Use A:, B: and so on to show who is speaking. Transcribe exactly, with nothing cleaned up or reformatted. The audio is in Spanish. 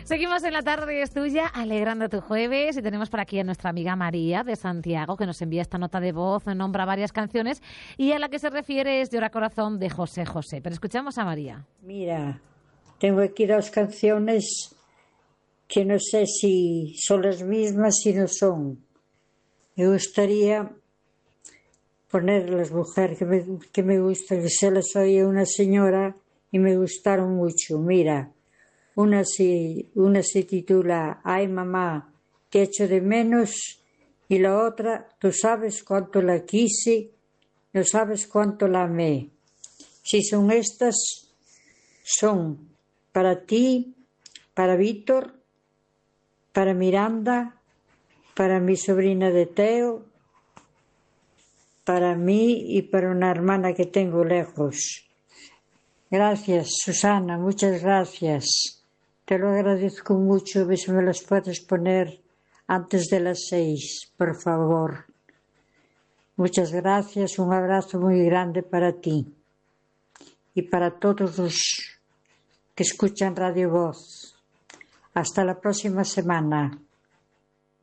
A: Seguimos en La Tarde es Tuya, alegrando tu jueves, y tenemos por aquí a nuestra amiga María de Santiago, que nos envía esta nota de voz, nombra varias canciones, y a la que se refiere es Llora Corazón de José José. Pero escuchamos a María.
B: Mira, tengo aquí dos canciones que no sé si son las mismas, si no son. Me gustaría ponerlas, mujer, que me, que me gusta, que se las oye una señora y me gustaron mucho. Mira, una se, una se titula Ay mamá, te echo de menos, y la otra, tú sabes cuánto la quise, no sabes cuánto la amé. Si son estas, son para ti, para Víctor, para Miranda, para mi sobrina de Teo, para mí y para una hermana que tengo lejos. Gracias, Susana, muchas gracias. Te lo agradezco mucho. A ver si me las puedes poner antes de las seis, por favor. Muchas gracias, un abrazo muy grande para ti y para todos los que escuchan Radio Voz. Hasta la próxima semana.